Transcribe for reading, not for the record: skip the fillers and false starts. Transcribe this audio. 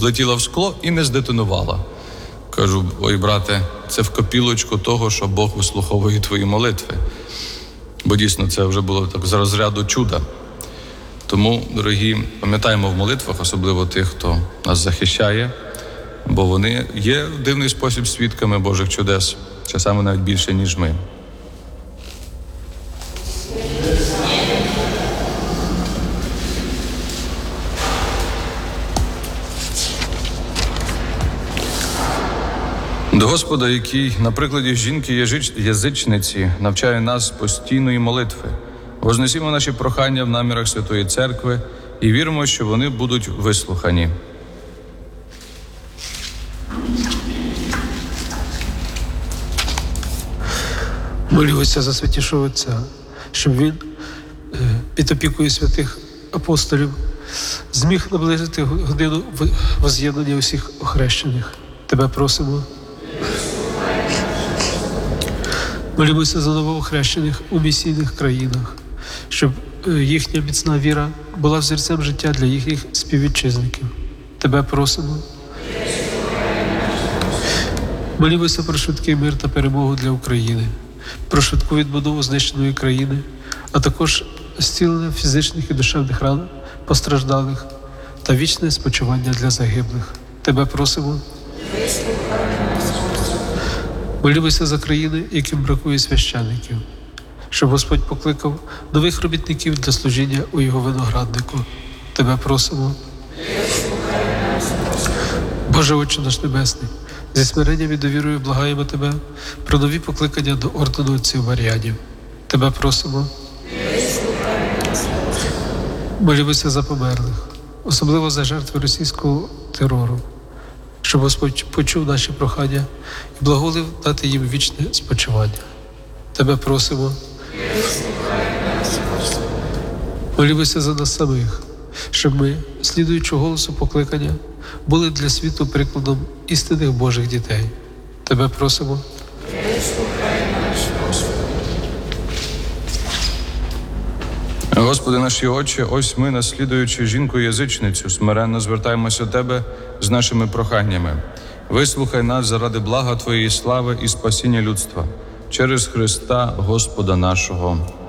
влетіла в скло і не здетонувала. Кажу: ой, брате, це в копілочку того, що Бог вислуховує твої молитви. Бо дійсно це вже було так з розряду чуда. Тому, дорогі, пам'ятаємо в молитвах, особливо тих, хто нас захищає, бо вони є в дивний спосіб свідками Божих чудес, часами навіть більше, ніж ми. До Господа, який на прикладі жінки-язичниці навчає нас постійної молитви, вознесімо наші прохання в намірах Святої Церкви і віримо, що вони будуть вислухані. Молюся за святішого Отця, щоб він під опікою святих апостолів зміг наблизити годину воз'єднання усіх охрещених. Тебе просимо. Молимося за новоохрещених у місійних країнах, щоб їхня міцна віра була взірцем життя для їхніх співвітчизників. Тебе просимо. Молимося про швидкий мир та перемогу для України, про швидку відбудову знищеної країни, а також зцілення фізичних і душевних ран постраждалих та вічне спочивання для загиблих. Тебе просимо. Молимося за країни, яким бракує священиків, щоб Господь покликав нових робітників для служіння у Його винограднику. Тебе просимо. Боже Отче наш Небесний, зі смиренням і довірою благаємо Тебе про нові покликання до ордену отців Мар'янів. Тебе просимо. Молимося за померлих, особливо за жертви російського терору, щоб Господь почув наші прохання і благоволив дати їм вічне спочивання. Тебе просимо. Молимося за нас самих, щоб ми, слідуючи голосу покликання, були для світу прикладом істинних Божих дітей. Тебе просимо. Господи наш і Отче, ось ми, наслідуючи жінку-язичницю, смиренно звертаємося до Тебе з нашими проханнями. Вислухай нас заради блага Твоєї слави і спасіння людства через Христа Господа нашого.